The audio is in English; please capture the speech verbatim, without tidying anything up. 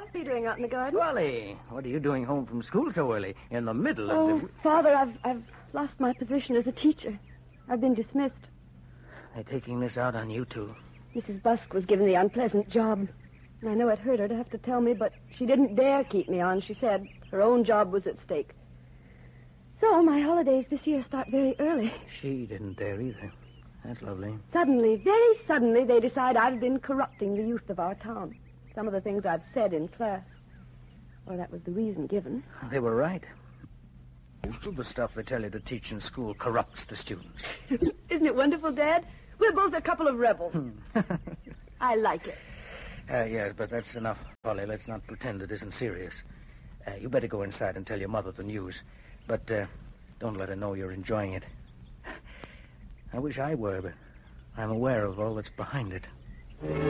be doing out in the garden? Polly, what are you doing home from school so early? In the middle oh, of the... Father, I've, I've lost my position as a teacher. I've been dismissed. They're taking this out on you two. Missus Busk was given the unpleasant job. And I know it hurt her to have to tell me, but she didn't dare keep me on. She said her own job was at stake. So my holidays this year start very early. She didn't dare either. That's lovely. Suddenly, very suddenly, they decide I've been corrupting the youth of our town. Some of the things I've said in class. Well, that was the reason given. They were right. Most of the stuff they tell you to teach in school corrupts the students. Isn't it wonderful, Dad? We're both a couple of rebels. I like it. Uh, yes, but that's enough, Polly. Let's not pretend it isn't serious. Uh, you better go inside and tell your mother the news. But uh, don't let her know you're enjoying it. I wish I were, but I'm aware of all that's behind it.